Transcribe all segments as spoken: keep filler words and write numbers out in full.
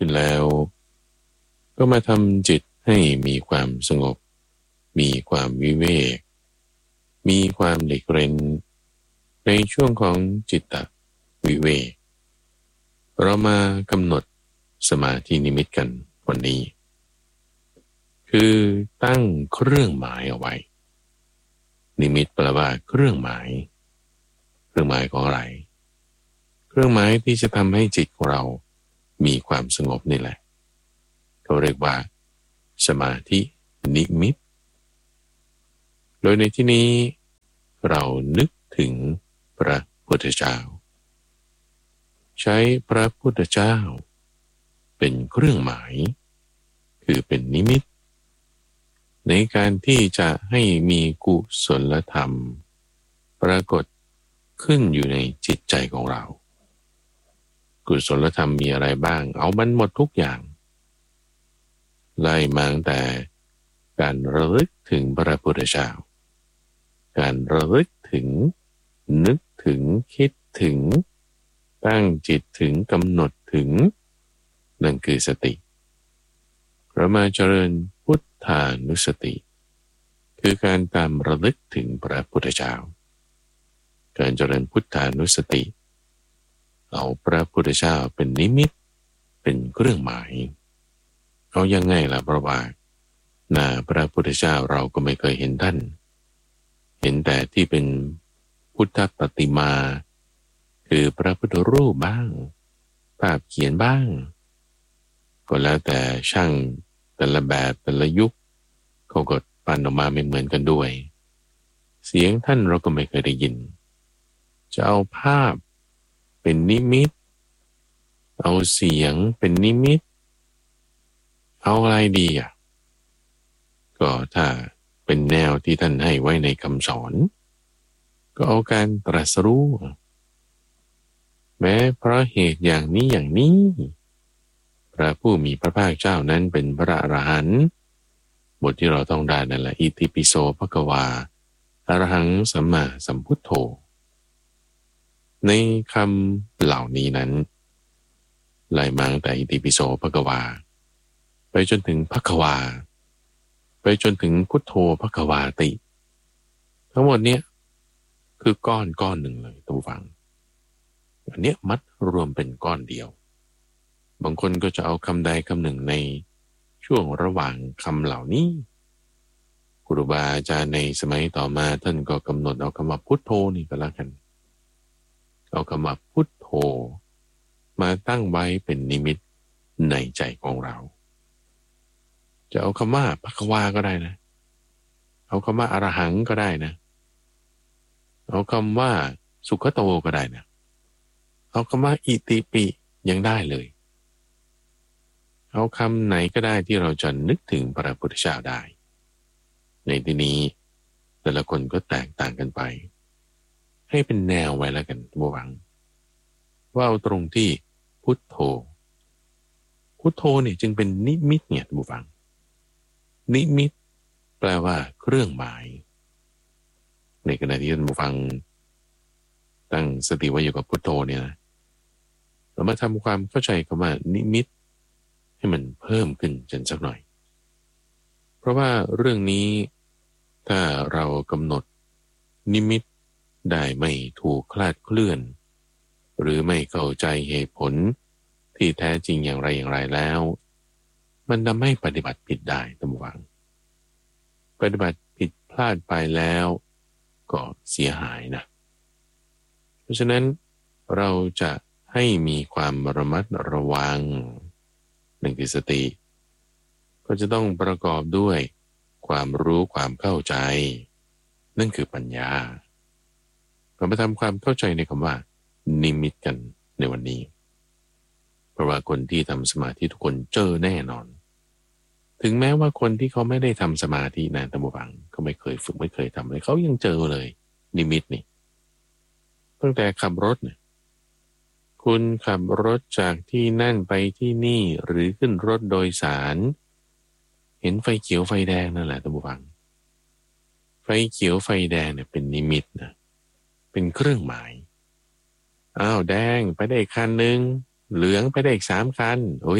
ขึ้นแล้วก็มาทำจิตให้มีความสงบมีความวิเวกมีความหลีกเร้นในช่วงของจิตตวิเวกเรามากำหนดสมาธินิมิตกันวันนี้คือตั้งเครื่องหมายเอาไว้นิมิตแปลว่าเครื่องหมายเครื่องหมายของอะไรเครื่องหมายที่จะทำให้จิตของเรามีความสงบนี่แหละเขาเรียกว่าสมาธินิมิตโดยในที่นี้เรานึกถึงพระพุทธเจ้าใช้พระพุทธเจ้าเป็นเครื่องหมายคือเป็นนิมิตในการที่จะให้มีกุศลธรรมปรากฏขึ้นอยู่ในจิตใจของเรากุศลธรรมมีอะไรบ้างเอามันหมดทุกอย่างไล่มาตั้งแต่การระลึกถึงพระพุทธเจ้าการระลึกถึงนึกถึงคิดถึงตั้งจิตถึงกำหนดถึงนั่นคือสติเรามาเจริญพุทธานุสติคือการตามระลึกถึงพระพุทธเจ้าการเจริญพุทธานุสติเอาพระพุทธเจ้าเป็นนิมิตเป็นเครื่องหมายเอายังไงล่ะเพราะว่าหน้าพระพุทธเจ้าเราก็ไม่เคยเห็นท่านเห็นแต่ที่เป็นพุทธปฏิมาคือพระพุทธรูปบ้างภาพเขียนบ้างก็แล้วแต่ช่างแต่ละแบบแต่ละยุคเขาก็ปั้นออกมาไม่เหมือนกันด้วยเสียงท่านเราก็ไม่เคยได้ยินจะเอาภาพเป็นนิมิตเอาเสียงเป็นนิมิตเอาอะไรดีอ่ะก็ถ้าเป็นแนวที่ท่านให้ไว้ในคำสอนก็เอาการตรัสรู้แม้เพราะเหตุอย่างนี้อย่างนี้พระผู้มีพระภาคเจ้านั้นเป็นพระอรหันต์บทที่เราต้องได้นั่นแหละอิติปิโสภควาอรหังสัมมาสัมพุทโธในคำเหล่านี้นั้นไล่มาตั้งแต่อิติปิโสภควาไปจนถึงภควาไปจนถึงพุทโธภควาติทั้งหมดเนี้ยคือก้อนก้อนหนึ่งเลยท่านผู้ฟังอันเนี้ยมัดรวมเป็นก้อนเดียวบางคนก็จะเอาคำใดคำหนึ่งในช่วงระหว่างคำเหล่านี้ครูบาอาจารย์ในสมัยต่อมาท่านก็กำหนดเอาคำว่าพุทโธนี่ก็แล้วกันเอาคำว่าพุทโธมาตั้งไว้เป็นนิมิตในใจของเราจะเอาคำว่าภควาก็ได้นะเอาคำว่าอรหังก็ได้นะเอาคำว่าสุขโตก็ได้นะเอาคำว่าอิติปิยังได้เลยเอาคำไหนก็ได้ที่เราจะนึกถึงพระพุทธเจ้าได้ในที่นี้แต่ละคนก็แตกต่างกันไปให้เป็นแนวไว้แล้วกันบัวหวังว่าเอาตรงที่พุทโธพุทโธเนี่ยจึงเป็นนิมิตเนี่ยบัวหวังนิมิตแปลว่าเครื่องหมายในขณะที่ท่านผู้ฟังตั้งสติไว้อยู่กับพุทโธเนี่ยนะเรามาทำความเข้าใจคำว่านิมิตให้มันเพิ่มขึ้นจนสักหน่อยเพราะว่าเรื่องนี้ถ้าเรากำหนดนิมิตได้ไม่ถูกคลาดเคลื่อนหรือไม่เข้าใจเหตุผลที่แท้จริงอย่างไรอย่างไรแล้วมันทำให้ปฏิบัติผิดได้ท่านผู้ฟังปฏิบัติผิดพลาดไปแล้วก็เสียหายนะเพราะฉะนั้นเราจะให้มีความระมัดระวังหนึ่งคือสติก็จะต้องประกอบด้วยความรู้ความเข้าใจนั่นคือปัญญาเรามาทำความเข้าใจในคำว่านิมิตกันในวันนี้เพราะว่าคนที่ทำสมาธิทุกคนเจอแน่นอนถึงแม้ว่าคนที่เขาไม่ได้ทำสมาธินานตะบังเขาไม่เคยฝึกไม่เคยทำเลยเขายังเจอเลยนิมิตนี่ตั้งแต่ขับรถเนี่ยคุณขับรถจากที่นั่นไปที่นี่หรือขึ้นรถโดยสารเห็นไฟเขียวไฟแดงนั่นแหละตะบังไฟเขียวไฟแดงเนี่ยเป็นนิมิตนะเป็นเครื่องหมายอ้าวแดงไปได้อีกคันนึงเหลืองไปได้อีกสามคันโอ้ย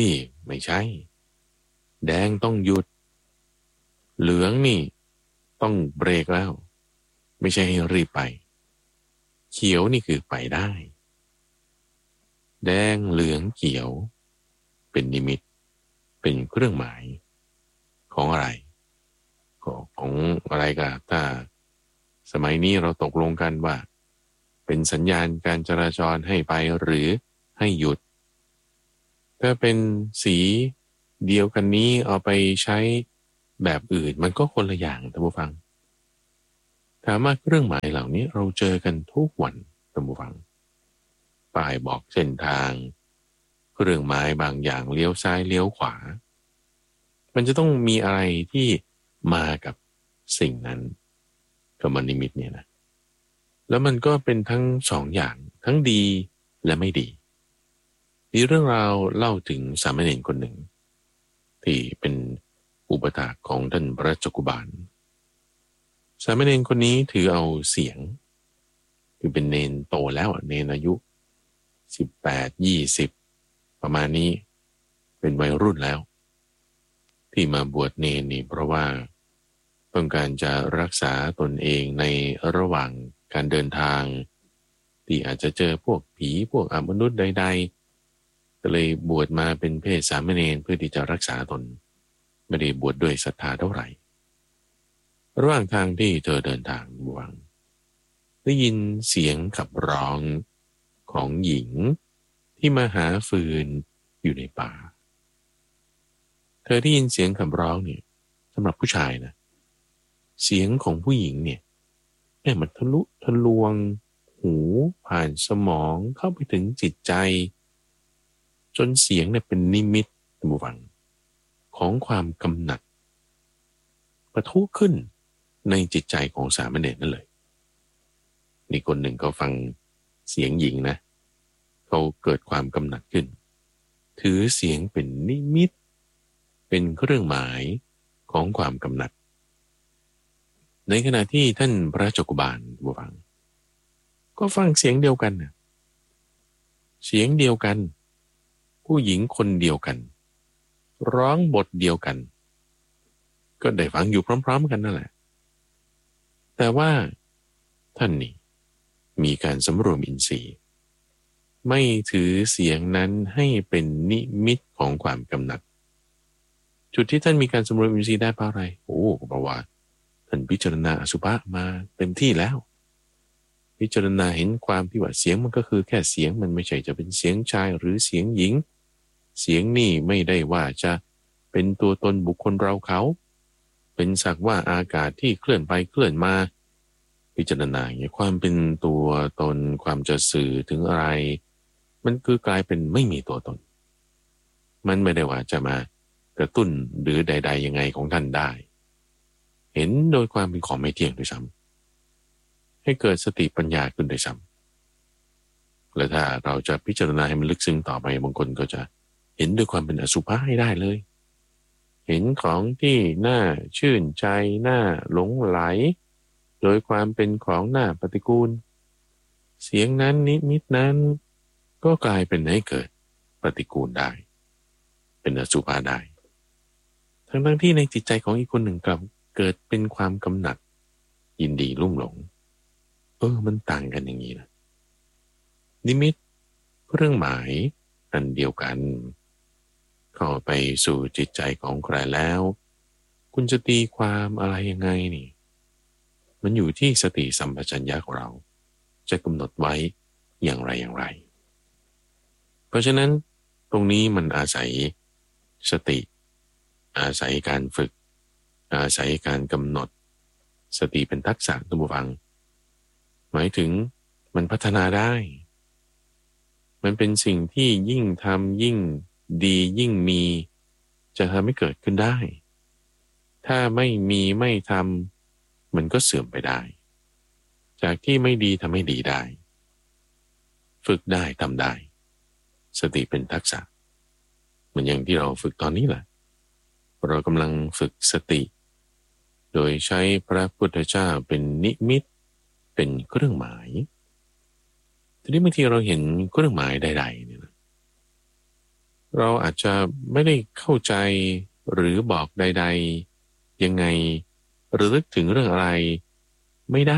ไม่ใช่แดงต้องหยุดเหลืองนี่ต้องเบรกแล้วไม่ใช่ให้รีบไปเขียวนี่คือไปได้แดงเหลืองเขียวเป็นนิมิตเป็นเครื่องหมายของอะไรของอะไรกันถ้าสมัยนี้เราตกลงกันว่าเป็นสัญญาณการจราจรให้ไปหรือให้หยุดถ้าเป็นสีเดียวกันนี้เอาไปใช้แบบอื่นมันก็คนละอย่างท่านผู้ฟังถามว่าเครื่องหมายเหล่านี้เราเจอกันทุกวันท่านผู้ฟังป้ายบอกเส้นทางเครื่องหมายบางอย่างเลี้ยวซ้ายเลี้ยวขวามันจะต้องมีอะไรที่มากับสิ่งนั้นกับมันนิมิตเนี่ยนะแล้วมันก็เป็นทั้งสองอย่างทั้งดีและไม่ดีมีเรื่องราวเล่าถึงสามเณรคนหนึ่งที่เป็นอุปถากของท่านพระจักกุบาลสามเณรคนนี้ถือเอาเสียงคือเป็นเนนโตแล้วเนนอายุสิบแปด ยี่สิบประมาณนี้เป็นวัยรุ่นแล้วที่มาบวชเนนนี่เพราะว่าต้องการจะรักษาตนเองในระหว่างการเดินทางที่อาจจะเจอพวกผีพวกอมนุษย์ใดๆก็เลยบวชมาเป็นเพศสามเณรเพื่อที่จะรักษาตนไม่ได้บวชด้วยศรัทธาเท่าไหร่ระหว่างทางที่เธอเดินทางบวงได้ยินเสียงขับร้องของหญิงที่มาหาฟืนอยู่ในป่าเธอได้ยินเสียงขับร้องเนี่ยสำหรับผู้ชายนะเสียงของผู้หญิงเนี่ยแม่มันทะลุทะลวงหูผ่านสมองเข้าไปถึงจิตใจจนเสียงเนี่ยเป็นนิมิตบุฟังของความกำหนัดปะทุขึ้นในจิตใจของสามเณรนั่นเลยนี่คนหนึ่งเขาฟังเสียงหญิงนะเขาเกิดความกำหนัดขึ้นถือเสียงเป็นนิมิตเป็นเครื่องหมายของความกำหนัดในขณะที่ท่านพระจักกุบาลบุฟังก็ฟังเสียงเดียวกันนะเสียงเดียวกันผู้หญิงคนเดียวกันร้องบทเดียวกันก็ได้ฟังอยู่พร้อมๆกันนั่นแหละแต่ว่าท่านนี่มีการสำรวมอินทรีย์ไม่ถือเสียงนั้นให้เป็นนิมิตของความกำหนัดจุดที่ท่านมีการสำรวมอินทรีย์ได้เพราะอะไรโอ้เพราะว่าท่านพิจารณาอสุภะมาเต็มที่แล้วพิจารณาเห็นความที่ว่าเสียงมันก็คือแค่เสียงมันไม่ใช่จะเป็นเสียงชายหรือเสียงหญิงเสียงนี่ไม่ได้ว่าจะเป็นตัวตนบุคคลเราเขาเป็นสักว่าอากาศที่เคลื่อนไปเคลื่อนมาพิจารณาอย่างนี้ความเป็นตัวตนความจะสื่อถึงอะไรมันคือกลายเป็นไม่มีตัวตนมันไม่ได้ว่าจะมากระตุ้นหรือใดๆยังไงของท่านได้เห็นโดยความเป็นของไม่เที่ยงด้วยซ้ำให้เกิดสติปัญญาขึ้นด้วยซ้ำและถ้าเราจะพิจารณาให้มันลึกซึ้งต่อไปบางคนก็จะเห็นด้วยความเป็นอสุภะให้ได้เลยเห็นของที่น่าชื่นใจน่าหลงไหลโดยความเป็นของน่าปฏิกูลเสียงนั้นนิมิตนั้นก็กลายเป็นให้เกิดปฏิกูลได้เป็นอสุภะได้ทั้งทั้งที่ในจิตใจของอีกคนหนึ่งกลับเกิดเป็นความกำหนัดยินดีลุ่มหลงเออมันต่างกันอย่างนี้นะนิมิตเครื่องหมายอันเดียวกันเข้าไปสู่จิตใจของใครแล้วคุณจะตีความอะไรยังไงนี่มันอยู่ที่สติสัมปชัญญะของเราจะกำหนดไว้อย่างไรอย่างไรเพราะฉะนั้นตรงนี้มันอาศัยสติอาศัยการฝึกอาศัยการกำหนดสติเป็นทักษะตัวฟังหมายถึงมันพัฒนาได้มันเป็นสิ่งที่ยิ่งทำยิ่งดียิ่งมีจะทำให้เกิดขึ้นได้ถ้าไม่มีไม่ทำมันก็เสื่อมไปได้จากที่ไม่ดีทำให้ดีได้ฝึกได้ทำได้สติเป็นทักษะเหมือนอย่างที่เราฝึกตอนนี้แหละเรากำลังฝึกสติโดยใช้พระพุทธเจ้าเป็นนิมิตเป็นเครื่องหมายทีนี้บางทีเราเห็นเครื่องหมายใดๆเนี่ยเราอาจจะไม่ได้เข้าใจหรือบอกใดๆยังไงหรือลึกถึงเรื่องอะไรไม่ได้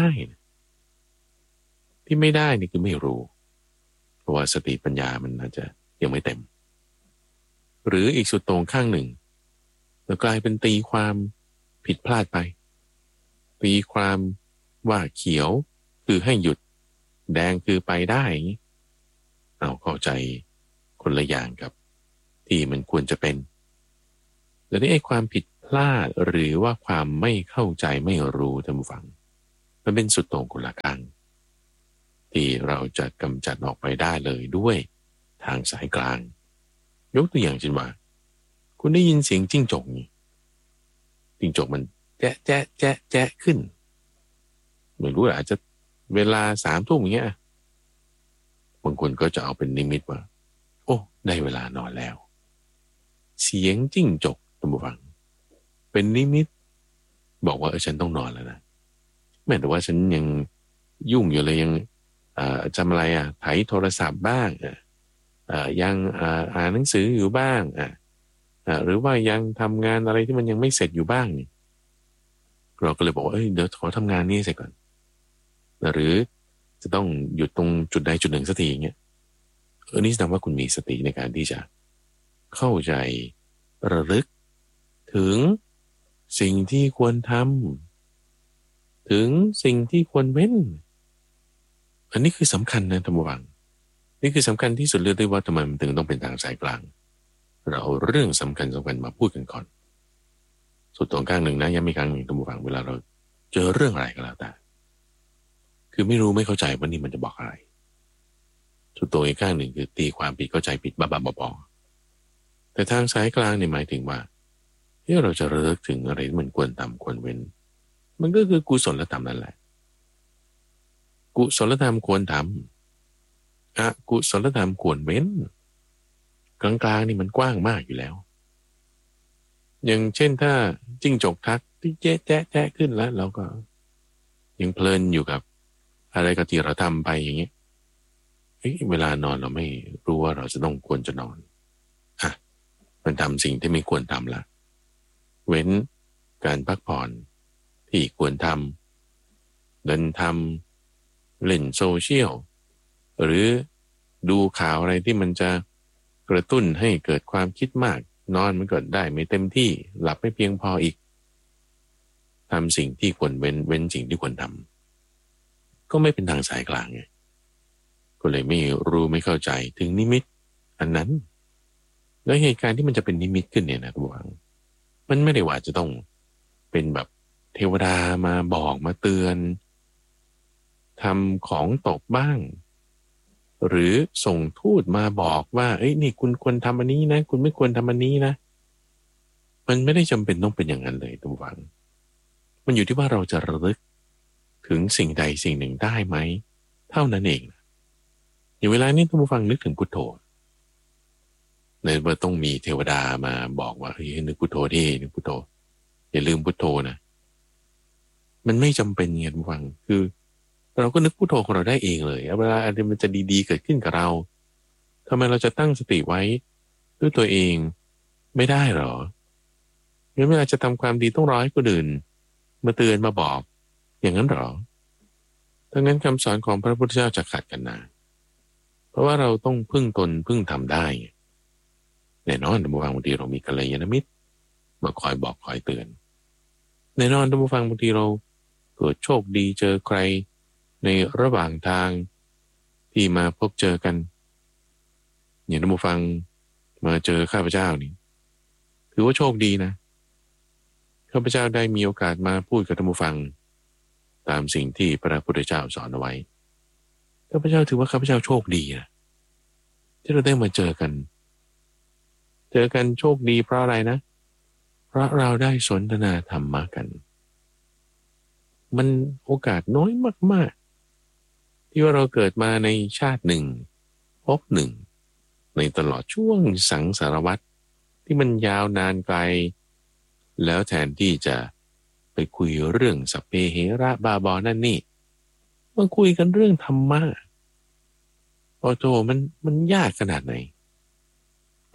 ที่ไม่ได้นี่คือไม่รู้เพราะว่าสติปัญญามันอาจจะยังไม่เต็มหรืออีกสุดตรงข้างหนึ่งจะกลายเป็นตีความผิดพลาดไปตีความว่าเขียวคือให้หยุดแดงคือไปได้เอาเข้าใจคนละอย่างกับที่มันควรจะเป็นแต่นี่ไอ้ความผิดพลาดหรือว่าความไม่เข้าใจไม่รู้ท่านผู้ฟังมันเป็นสุดโต่งคนละข้างที่เราจะกำจัดออกไปได้เลยด้วยทางสายกลางยกตัวอย่างเช่นว่าคุณได้ยินเสียงจิ้งจกนี่จิ้งจกมันแจ๊ะแจ๊ะแจ๊ะแจ๊ะขึ้นไม่รู้อาจจะเวลาสามทุ่มอย่างเงี้ยบางคนก็จะเอาเป็นนิมิตว่าโอ้ได้เวลานอนแล้วเสียงจิ้งจกท่านผู้ฟังเป็นนิมิตบอกว่าเออฉันต้องนอนแล้วนะแม้แต่ว่าฉันยังยุ่งอยู่เลยยังจำอะไรอ่ะไถโทรศัพท์บ้างอ่ะยังอ่านหนังสืออยู่บ้างอ่ะหรือว่ายังทำงานอะไรที่มันยังไม่เสร็จอยู่บ้างนี่เราก็เลยบอกว่าเอ้ยเดี๋ยวขอทำงานนี้เสร็จก่อนหรือจะต้องหยุดตรงจุดใดจุดหนึ่งสักทีอย่างเงี้ยเออนี่แสดงว่าคุณมีสติในการที่จะเข้าใจระลึกถึงสิ่งที่ควรทำถึงสิ่งที่ควรเว้นอันนี้คือสำคัญนะท่านผู้ฟังนี่คือสำคัญที่สุดเลยด้วยว่าทำไมมันถึงต้องเป็นทางสายกลางเราเอาเรื่องสำคัญสำคัญมาพูดกันก่อนสุดตรงข้างหนึ่งนะยังมีครั้งหนึ่งท่านผู้ฟังเวลาเราเจอเรื่องอะไรก็แล้วแต่คือไม่รู้ไม่เข้าใจว่านี่มันจะบอกอะไรสุดตรงอีกข้างหนึ่งคือตีความผิดเข้าใจผิดบ้าๆบอๆแต่ทางสายกลางเนี่ยหมายถึงว่าที่เราจะระลึกถึงอะไรที่มันควรทำควรเว้นมันก็คือกุศลธรรมนั่นแหละกุศลธรรมควรทำอกุศลธรรมควรเว้นกลางๆนี่มันกว้างมากอยู่แล้วอย่างเช่นถ้าจิ้งจกทักที่แจ๊ะแจ๊ะแจ๊ะขึ้นแล้วเราก็ยังเพลินอยู่กับอะไรก็ที่เราทำไปอย่างเงี้ยเวลานอนเราไม่รู้ว่าเราจะต้องควรจะนอนอ่ะมันทำสิ่งที่ไม่ควรทำละเว้นการพักผ่อนที่ควรทำเดินทำเล่นโซเชียลหรือดูข่าวอะไรที่มันจะกระตุ้นให้เกิดความคิดมากนอนมันก็ได้ไม่เต็มที่หลับไม่เพียงพออีกทำสิ่งที่ควรเว้นเว้นสิ่งที่ควรทำก็ไม่เป็นทางสายกลางไงก็เลยไม่รู้ไม่เข้าใจถึงนิมิตอันนั้นแล้วเหตุการณ์ที่มันจะเป็นนิมิตขึ้นเนี่ยนะทุกท่านมันไม่ได้ว่าจะต้องเป็นแบบเทวดามาบอกมาเตือนทำของตกบ้างหรือส่งทูตมาบอกว่าเอ้ยนี่คุณควรทำอันนี้นะคุณไม่ควรทำอันนี้นะมันไม่ได้จำเป็นต้องเป็นอย่างนั้นเลยทุกท่านมันอยู่ที่ว่าเราจะระลึกถึงสิ่งใดสิ่งหนึ่งได้ไหมเท่านั้นเองอย่างเวลานี้ท่านผู้ฟังนึกถึงพุทโธในเมื่อต้องมีเทวดามาบอกว่าเฮ้ยนึกพุทโธดินึกพุทโธอย่าลืมพุทโธนะมันไม่จำเป็นไงท่านผู้ฟังคือเราก็นึกพุทโธของเราได้เองเลยเวลาอะไรมันจะดีๆเกิดขึ้นกับเราทำไมเราจะตั้งสติไว้ด้วยตัวเองไม่ได้หรองั้นเวลาจะทำความดีต้องรอให้คนอื่นมาเตือนมาบอกอย่างนั้นหรอดังนั้นคำสอนของพระพุทธเจ้าจะขัดกันนะเพราะว่าเราต้องพึ่งตนพึ่งทำได้แน่นอนท่านผู้ฟังบางทีเรามีกัลยาณมิตรมาคอยบอกคอยเตือนแน่นอนท่านผู้ฟังบางทีเราเกิดโชคดีเจอใครในระหว่างทางที่มาพบเจอกันอย่างท่านผู้ฟังมาเจอข้าพเจ้านี่ถือว่าโชคดีนะข้าพเจ้าได้มีโอกาสมาพูดกับท่านผู้ฟังตามสิ่งที่พระพุทธเจ้าสอนเอาไว้ข้าพเจ้าถือว่าข้าพเจ้าโชคดีนะที่เราได้มาเจอกันเจอกันโชคดีเพราะอะไรนะเพราะเราได้สนทนาธรรมะกันมันโอกาสน้อยมากๆที่ว่าเราเกิดมาในชาติหนึ่งพบหนึ่งในตลอดช่วงสังสารวัฏที่มันยาวนานไกลแล้วแทนที่จะไปคุยเรื่องสัพเพเหระบาบอนั่นนี่มาคุยกันเรื่องธรรมะโอ้โธมันมันยากขนาดไหนไป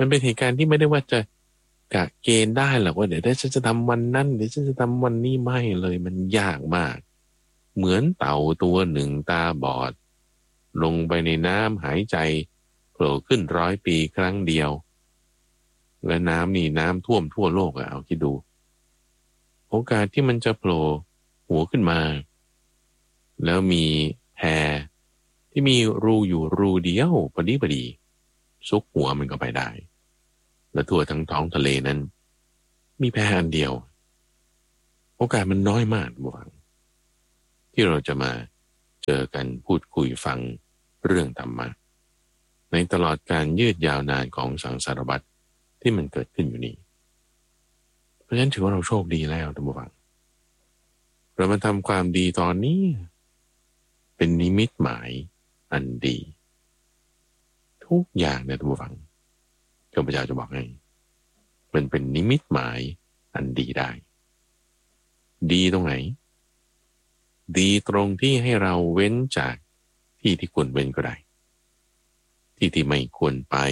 มันเป็นเหตุการณ์ที่ไม่ได้ว่าจะกะเกณฑ์ได้หรอกว่าเดี๋ยวฉันจะทำวันนั้นเดี๋ยวฉันจะทำวันนี้ไม่เลยมันยากมากเหมือนเต่าตัวหนึ่งตาบอดลงไปในน้ำหายใจโผล่ขึ้นร้อยปีครั้งเดียวและน้ำนี่น้ำท่วมทั่วโลกอะเอาคิดดูโอกาสที่มันจะโผล่หัวขึ้นมาแล้วมีแพที่มีรูอยู่รูเดียวพอดีพอดีซุกหัวมันก็ไปได้และทั่วทั้งท้องทะเลนั้นมีแพอันเดียวโอกาสมันน้อยมากบุฟังที่เราจะมาเจอกันพูดคุยฟังเรื่องธรรมะในตลอดการยืดยาวนานของสังสารวัฏที่มันเกิดขึ้นอยู่นี้เพราะฉะนั้นถือว่าเราโชคดีแล้วท่านผู้ฟังเรามาทำความดีตอนนี้เป็นนิมิตหมายอันดีทุกอย่างเนี่ยท่านผู้ฟังข้าพเจ้าจะบอกให้มันเป็นนิมิตหมายอันดีได้ดีตรงไหนดีตรงที่ให้เราเว้นจากที่ที่ควรเว้นก็ได้ที่ที่ไม่ควรไป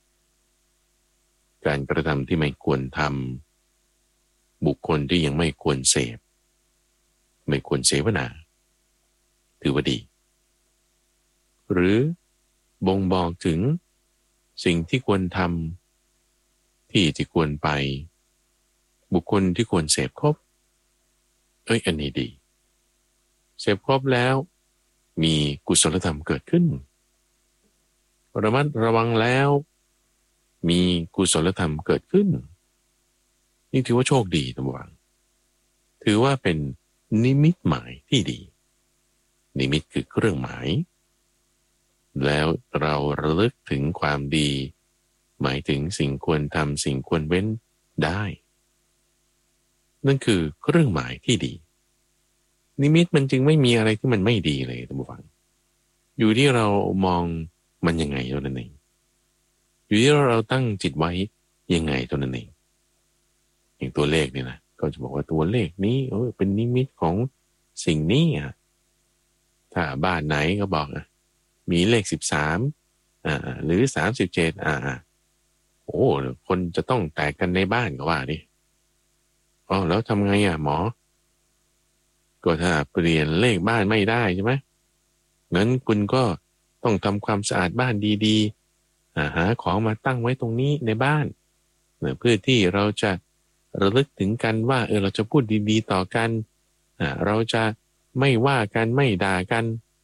การกระทำที่ไม่ควรทำบุคคลที่ยังไม่ควรเสพไม่ควรเสวนาถือว่าดีหรือบ่งบอกถึงสิ่งที่ควรทำที่ที่ควรไปบุคคลที่ควรเสพครบเอ้ยอันนี้ดีเสพครบแล้วมีกุศลธรรมเกิดขึ้นระมัดระวังแล้วมีกุศลธรรมเกิดขึ้นนี่ถือว่าโชคดีท่านผู้ฟังถือว่าเป็นนิมิตหมายที่ดีนิมิตคือเครื่องหมายแล้วเราระลึกถึงความดีหมายถึงสิ่งควรทำสิ่งควรเว้นได้นั่นคือเครื่องหมายที่ดีนิมิตมันจึงไม่มีอะไรที่มันไม่ดีเลยท่านผู้ฟังอยู่ที่เรามองมันยังไงเท่านั้นเองอยู่ที่เราตั้งจิตไว้ยังไงเท่านั้นเองอย่างตัวเลขนี่นะก็จะบอกว่าตัวเลขนี้โอ้ยเป็นนิมิตของสิ่งนี้อ่ะถ้าบ้านไหนก็บอกอ่ะมีเลขสิบสามอ่าหรือสามสิบเจ็ดอ่าโอ้คนจะต้องแตกกันในบ้านก็ว่าดิอ๋อแล้วทำไงอ่ะหมอก็ถ้าเปลี่ยนเลขบ้านไม่ได้ใช่ไหมงั้นคุณก็ต้องทำความสะอาดบ้านดีๆหาของมาตั้งไว้ตรงนี้ในบ้านเพื่อที่เราจะระลึกถึงกันว่าเออเราจะพูดดีๆต่อกันเราจะไม่ว่ากันไม่ด่ากัน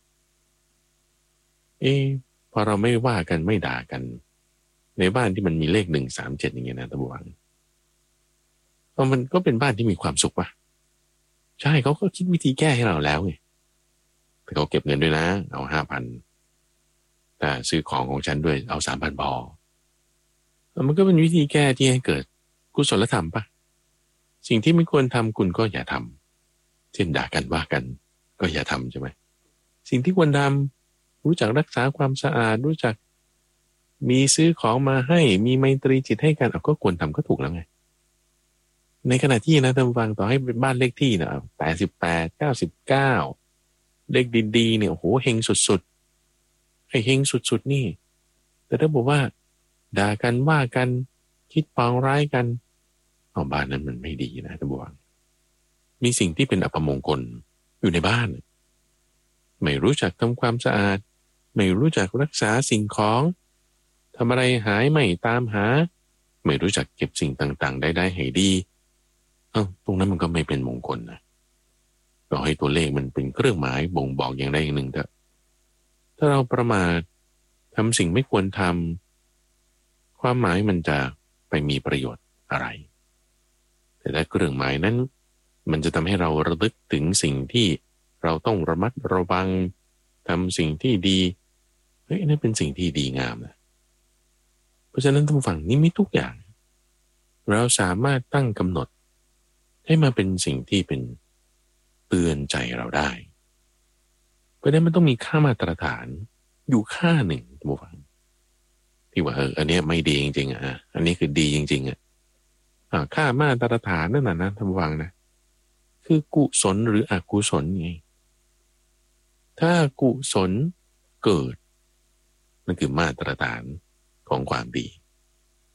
เออพอเราไม่ว่ากันไม่ด่ากันในบ้านที่มันมีเลขหนึ่งสามเจ็ดอย่างเงี้ยนะท่านผู้ฟังเพราะมันก็เป็นบ้านที่มีความสุขป่ะใช่เขาก็คิดวิธีแก้ให้เราแล้วไงแต่เขาเก็บเงินด้วยนะเอาห้าพันแต่ซื้อของของฉันด้วยเอาสามพันพอมันก็เป็นวิธีแก้ที่ให้เกิดกุศลธรรมป่ะสิ่งที่ไม่ควรทำคุณก็อย่าทำเช่นด่ากันว่ากันก็อย่าทำใช่ไหมสิ่งที่ควรทำรู้จักรักษาความสะอาดรู้จักมีซื้อของมาให้มีไมตรีจิตให้กันเอาก็ควรทำก็ถูกแล้วไงในขณะที่นะท่านฟังต่อให้เป็นบ้านเลขที่นะแปดสิบแปดเก้าสิบเก้าเลขดีๆเนี่ยโอ้โหเฮงสุดๆไอ้เฮงสุดๆนี่แต่ถ้าบอกว่าด่ากันว่ากันคิดปองร้ายกันเอาบ้านนั้นมันไม่ดีนะท่านฟังมีสิ่งที่เป็นอัปมงคลอยู่ในบ้านไม่รู้จักทำความสะอาดไม่รู้จักรักษาสิ่งของทำอะไรหายไม่ตามหาไม่รู้จักเก็บสิ่งต่างๆได้ๆให้ดีเอ้าตรงนั้นมันก็ไม่เป็นมงคลนะก็ให้ตัวเลขมันเป็นเครื่องหมายบ่งบอกอย่างใดอย่างหนึ่งเถอะถ้าเราประมาททำสิ่งไม่ควรทำความหมายมันจะไปมีประโยชน์อะไรแต่ถ้าเครื่องหมายนั้นมันจะทำให้เราระลึกถึงสิ่งที่เราต้องระมัดระวังทำสิ่งที่ดีเฮ้ยนั่นเป็นสิ่งที่ดีงามนะเพราะฉะนั้นทุกฝั่งนี้มีทุกอย่างเราสามารถตั้งกำหนดให้มาเป็นสิ่งที่เป็นเตือนใจเราได้เพราะฉะนั้นมันต้องมีค่ามาตรฐานอยู่ค่าหนึ่งทุกฝั่งที่ว่าเอออันนี้ไม่ดีจริงๆอ่ะอันนี้คือดีจริงๆอ่ะค่ามาตรฐานนั่นน่ะนะทุกฝั่งนะคือกุศลหรืออกุศลไงถ้ากุศลเกิดนั่นคือมาตรฐานของความดี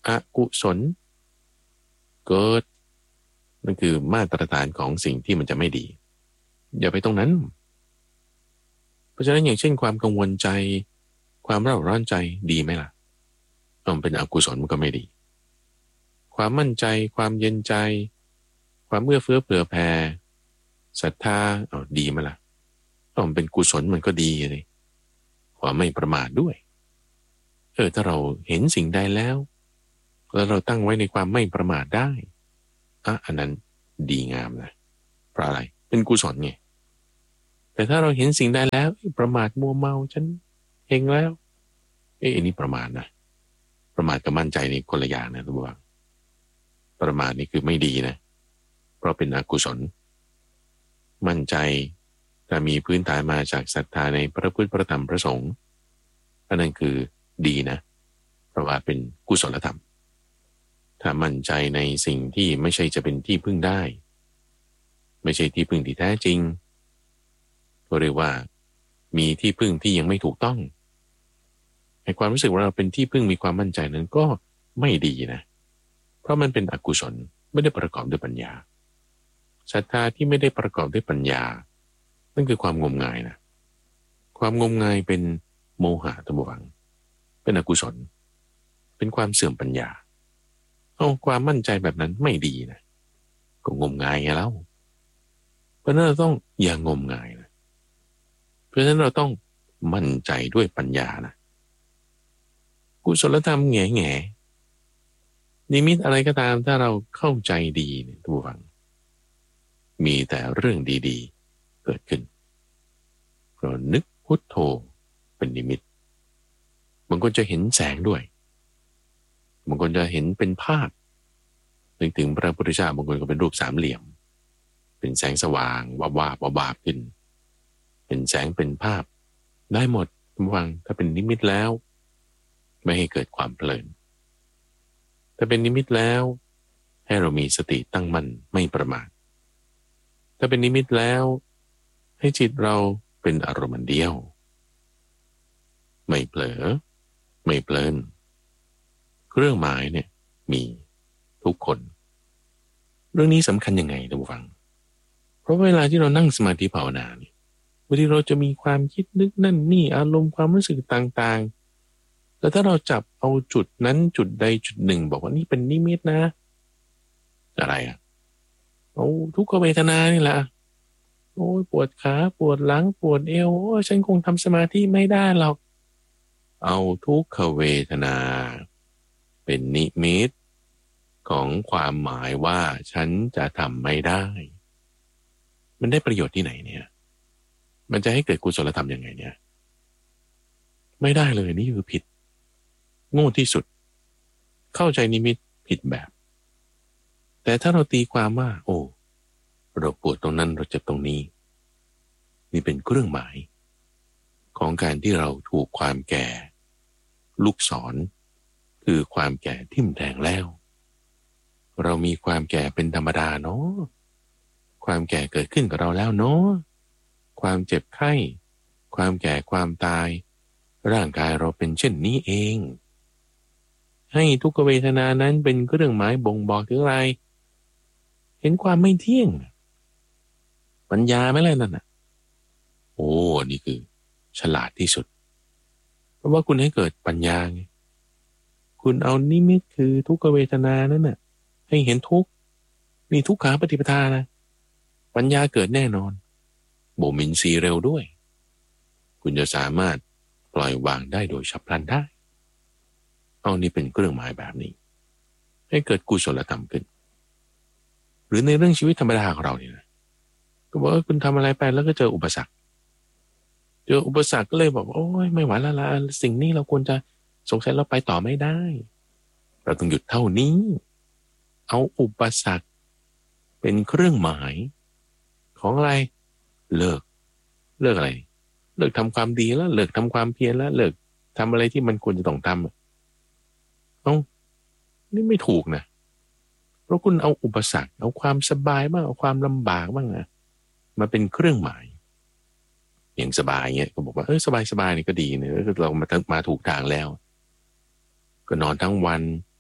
อกุศลเกิดนั่นคือมาตรฐานของสิ่งที่มันจะไม่ดีอย่าไปตรงนั้นเพราะฉะนั้นอย่างเช่นความกังวลใจความเร่าร้อนใจดีไหมล่ะต้องเป็นอกุศลมันก็ไม่ดีความมั่นใจความเย็นใจความเอื้อเฟื้อเผื่อแผ่ศรัทธาเอาดีไหมล่ะต้องเป็นกุศลมันก็ดีเลยความไม่ประมาทด้วยเออถ้าเราเห็นสิ่งใดแล้วแล้วเราตั้งไว้ในความไม่ประมาทได้อ่ะอันนั้นดีงามนะเพราะอะไรเป็นกุศลไงแต่ถ้าเราเห็นสิ่งใดแล้วประมาทมัวเมาฉันเองแล้วเอ๊ะอันนี้ประมาทนะประมาทกับมั่นใจนี่คนละอย่างนะทุกท่านประมาทนี่คือไม่ดีนะเพราะเป็นอกุศลมั่นใจถ้ามีพื้นฐานมาจากศรัทธาในพระพุทธพระธรรมพระสงฆ์อันนั้นคือดีนะเพราะว่าเป็นกุศลธรรมถ้ามั่นใจในสิ่งที่ไม่ใช่จะเป็นที่พึ่งได้ไม่ใช่ที่พึ่งที่แท้จริงก็เรียกว่ามีที่พึ่งที่ยังไม่ถูกต้องในความรู้สึกว่าเราเป็นที่พึ่งมีความมั่นใจนั้นก็ไม่ดีนะเพราะมันเป็นอกุศลไม่ได้ประกอบด้วยปัญญาศรัทธาที่ไม่ได้ประกอบด้วยปัญญานั่นคือความงมงายนะความงมงายเป็นโมหะตะบวังเป็นอกุศลเป็นความเสื่อมปัญญาเอาความมั่นใจแบบนั้นไม่ดีนะก็งมงายไงแล้วเพราะนั้นเราต้องอย่างงมงายนะเพราะฉะนั้นเราต้องมั่นใจด้วยปัญญานะกุศลธรรมแง่แง่นิมิตอะไรก็ตามถ้าเราเข้าใจดีเนี่ยทุกฝังมีแต่เรื่องดีๆเกิดขึ้นเรานึกพุทโธเป็นนิมิตบางคนจะเห็นแสงด้วยบางคนจะเห็นเป็นภาพนึกถึงพระพุทธเจ้าบางคนก็เป็นรูปสามเหลี่ยมเป็นแสงสว่างวาบวาบวาบวาบขึ้นเป็นแสงเป็นภาพได้หมดทุกฝังถ้าเป็นนิมิตแล้วไม่ให้เกิดความเพลินถ้าเป็นนิมิตแล้วให้เรามีสติตั้งมั่นไม่ประมาทถ้าเป็นนิมิตแล้วให้จิตเราเป็นอารมณ์เดียวไม่เผลอไม่เพลินเครื่องหมายเนี่ยมีทุกคนเรื่องนี้สำคัญยังไงท่านผู้ฟังเพราะเวลาที่เรานั่งสมาธิภาวนาเนี่ยบางทีเราจะมีความคิดนึกนั่นนี่อารมณ์ความรู้สึกต่างๆแล้วถ้าเราจับเอาจุดนั้นจุดใดจุดหนึ่งบอกว่านี่เป็นนิมิตนะอะไรอ่ะเอาทุกขเวทนานี่แหละโอ้ยปวดขาปวดหลังปวดเอวโอ้ยฉันคงทำสมาธิไม่ได้หรอกเอาทุกขเวทนาเป็นนิมิตของความหมายว่าฉันจะทำไม่ได้มันได้ประโยชน์ที่ไหนเนี่ยมันจะให้เกิดกุศลธรรมยังไงเนี่ยไม่ได้เลยนี่คือผิดโง่ที่สุดเข้าใจนิมิตผิดแบบแต่ถ้าเราตีความว่าโอ้เราปวดตรงนั้นเราเจ็บตรงนี้นี่เป็นเครื่องหมายของการที่เราถูกความแก่ลูกศรคือความแก่ทิ่มแทงแล้วเรามีความแก่เป็นธรรมดาเนาะความแก่เกิดขึ้นกับเราแล้วเนาะความเจ็บไข้ความแก่ความตายร่างกายเราเป็นเช่นนี้เองให้ทุกขเวทนานั้นเป็นเครื่องหมายบ่งบอกถึงอะไรเห็นความไม่เที่ยงปัญญาไหมล่ะนั่นน่ะโอ้นี่คือฉลาดที่สุดเพราะว่าคุณให้เกิดปัญญาไงคุณเอานิมิตคือทุกขเวทนานั้นน่ะให้เห็นทุกข์นี่ทุกขาปฏิปทานะปัญญาเกิดแน่นอนบ่มินทรีย์เร็วด้วยคุณจะสามารถปล่อยวางได้โดยฉับพลันได้เอานี่เป็นเครื่องหมายแบบนี้ให้เกิดกุศลธรรมขึ้นหรือในเรื่องชีวิตธรรมดาของเราเนี่ยนะก็บอกว่าคุณทำอะไรไปแล้วก็เจออุปสรรคเจออุปสรรคก็เลยบอกโอ้ยไม่ไหวแล้วละสิ่งนี้เราควรจะสงสัยเราไปต่อไม่ได้เราต้องหยุดเท่านี้เอาอุปสรรคเป็นเครื่องหมายของอะไรเลิกเลิกอะไรเลิกทำความดีแล้วเลิกทำความเพียรแล้วเลิกทำอะไรที่มันควรจะต้องทำเอ้านี่ไม่ถูกนะเพราะคุณเอาอุปสรรคเอาความสบายบ้างเอาความลำบากบ้างนะมาเป็นเครื่องหมายอย่างสบายเงี้ยก็บอกว่าเออสบายสบายนี่ก็ดีเนอะเรามามาถูกทางแล้วก็นอนทั้งวัน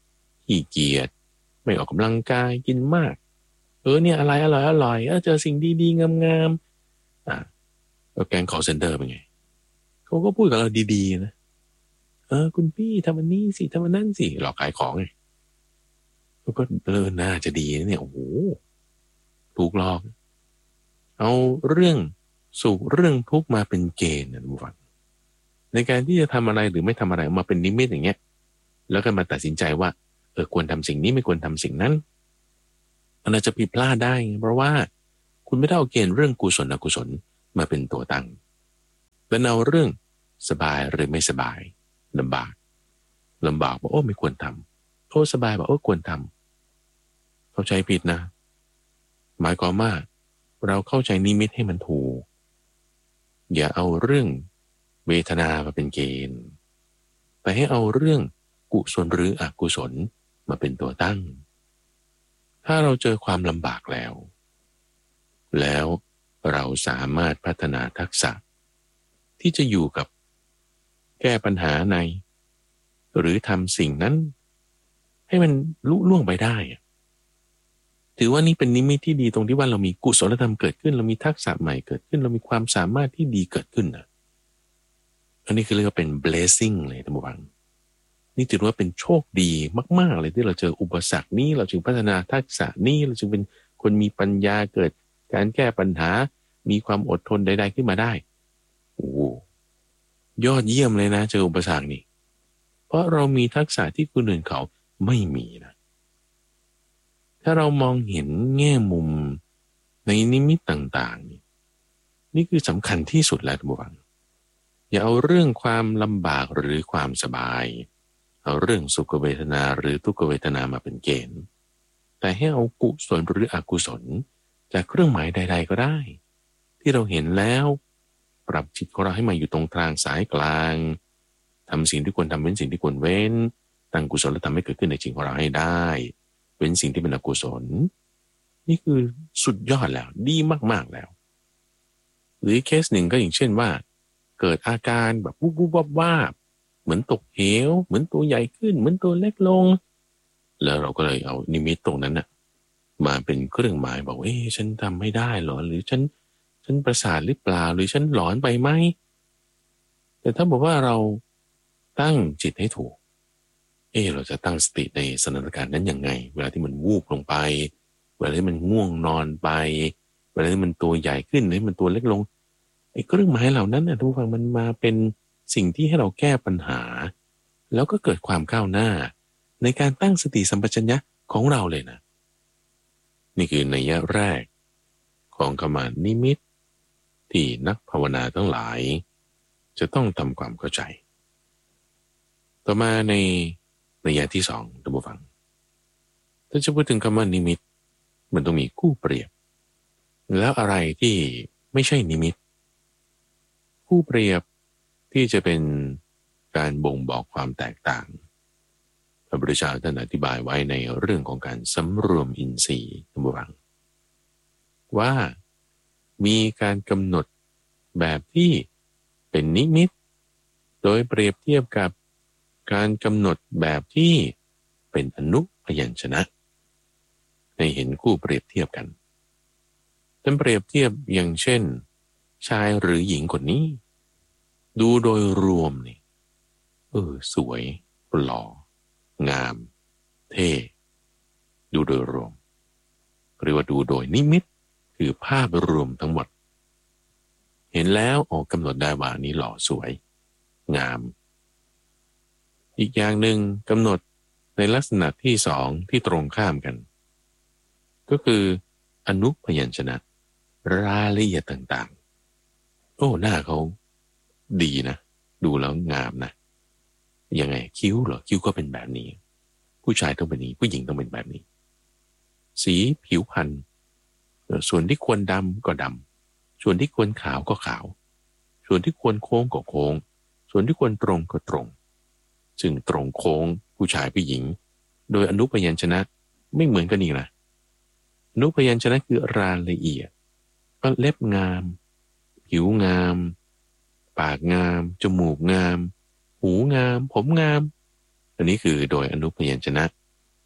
ขี้เกียจไม่ออกกำลังกายกินมากเออเนี่ยอะไรอร่อยอร่อยเออเจอสิ่งดีๆงามๆอ่ะแล้วแก๊ง call center เป็นไงเขาก็พูดกับเราดีๆนะเออคุณพี่ทำอันนี้สิทำอันนั้นสิหลอกขายของไงก็เออน่าจะดีนะเนี่ยโอ้โหถูกหลอกเอาเรื่องสุขเรื่องทุกข์มาเป็นเกณฑ์นะทุกฝังในการที่จะทำอะไรหรือไม่ทำอะไรมาเป็นนิมิตอย่างเงี้ยแล้วก็มาตัดสินใจว่าเออควรทำสิ่งนี้ไม่ควรทำสิ่งนั้นมันอาจจะผิดพลาดได้เพราะว่าคุณไม่ได้เอาเกณฑ์เรื่องกุศลอกุศลมาเป็นตัวตั้งแล้วเอาเรื่องสบายหรือไม่สบายลำบากลำบากบอกโอ้ไม่ควรทำโอ้สบายบอกโอ้ควรทำเข้าใจผิดนะหมายความว่าเราเข้าใจนิมิตให้มันถูกอย่าเอาเรื่องเวทนามาเป็นเกณฑ์แต่ให้เอาเรื่องกุศลหรืออกุศลมาเป็นตัวตั้งถ้าเราเจอความลำบากแล้วแล้วเราสามารถพัฒนาทักษะที่จะอยู่กับแก้ปัญหาในหรือทำสิ่งนั้นให้มันลุล่วงไปได้ถือว่านี่เป็นนิมิตที่ดีตรงที่ว่าเรามีกุศลธรรมเกิดขึ้นเรามีทักษะใหม่เกิดขึ้นเรามีความสามารถที่ดีเกิดขึ้นนะอันนี้คือเรียกว่าเป็น blessing เลยท่านผู้ฟังนี่ถือว่าเป็นโชคดีมากๆเลยที่เราเจออุปสรรคนี้เราจึงพัฒนาทักษะนี้เราจึงเป็นคนมีปัญญาเกิดการแก้ปัญหามีความอดทนใดๆขึ้นมาได้โอ้ยอดเยี่ยมเลยนะเจออุปสรรคนี่เพราะเรามีทักษะที่คนอื่นเขาไม่มีนะถ้าเรามองเห็นแง่มุมในนิมิตต่างๆนี่นี่คือสำคัญที่สุดแล้วท่านผู้ฟังอย่าเอาเรื่องความลำบากหรือความสบายเอาเรื่องสุขเวทนาหรือทุกขเวทนามาเป็นเกณฑ์แต่ให้เอากุศลหรืออกุศลจากเครื่องหมายใดๆก็ได้ที่เราเห็นแล้วปรับจิตของเราให้มาอยู่ตรงกลางสายกลางทำสิ่งที่ควรทำเว้นสิ่งที่ควรเว้นตั้งกุศลธรรมให้เกิดขึ้นในจิตของเราให้ได้เว้นสิ่งที่เป็นอกุศลนี่คือสุดยอดแล้วดีมากๆแล้วหรือเคสหนึ่งก็อย่างเช่นว่าเกิดอาการแบบวุบวุบวับว่าเหมือนตกเหวเหมือนตัวใหญ่ขึ้นเหมือนตัวเล็กลงแล้วเราก็เลยเอานิมิตตรงนั้นน่ะมาเป็นเครื่องหมายบอกเอ๊ะฉันทำไม่ได้หรอหรือฉันฉันประสาทหรือเปล่าหรือฉันหลอนไปไหมแต่ถ้าบอกว่าเราตั้งจิตให้ถูกเอ๊ะเราจะตั้งสติในสถานการณ์นั้นยังไงเวลาที่มันวูบลงไปเวลาที่มันง่วงนอนไปเวลาที่มันตัวใหญ่ขึ้นหรือมันตัวเล็กลงไอ้เครื่องหมายเหล่านั้นนะทุกฝั่งมันมาเป็นสิ่งที่ให้เราแก้ปัญหาแล้วก็เกิดความก้าวหน้าในการตั้งสติสัมปชัญญะของเราเลยนะนี่คือนัยยะแรกของคำว่านิมิตที่นักภาวนาทั้งหลายจะต้องทำความเข้าใจต่อมาในนัยยะที่สองท่านผู้ฟังถ้าจะพูดถึงคำว่านิมิตมันต้องมีคู่เปรียบแล้วอะไรที่ไม่ใช่นิมิตคู่เปรียบที่จะเป็นการบ่งบอกความแตกต่างพระพุทธเจ้าท่านอธิบายไว้ในเรื่องของการสำรวมอินทรีย์ท่านผู้ฟังว่ามีการกำหนดแบบที่เป็นนิมิตโดยเปรียบเทียบกับการกำหนดแบบที่เป็นอนุพยัญชนะให้เห็นคู่เปรียบเทียบกันท่านเปรียบเทียบอย่างเช่นชายหรือหญิงคนนี้ดูโดยรวมนี่เออสวยหล่องามเท่ดูโดยรวมหรือว่าดูโดยนิมิตคือภาพรวมทั้งหมดเห็นแล้วออกกำหนดได้ว่านี้หล่อสวยงามอีกอย่างหนึ่งกำหนดในลักษณะที่สองที่ตรงข้ามกันก็คืออนุพยัญชนะรายละเอียดต่างๆโอ้หน้าเขาดีนะดูแล้วงามนะยังไงคิ้วเหรอคิ้วก็เป็นแบบนี้ผู้ชายต้องเป็นนี้ผู้หญิงต้องเป็นแบบนี้สีผิวพรรณส่วนที่ควรดำก็ดำส่วนที่ควรขาวก็ขาวส่วนที่ควรโค้งก็โค้งส่วนที่ควรตรงก็ตรงซึ่งตรงโค้งผู้ชายผู้หญิงโดยอนุพยัญชนะไม่เหมือนกันอีกนะอนุพยัญชนะคือรายละเอียดก็เล็บงามผิวงามปากงามจมูกงามหูงามผมงามอันนี้คือโดยอนุพยัญชนะ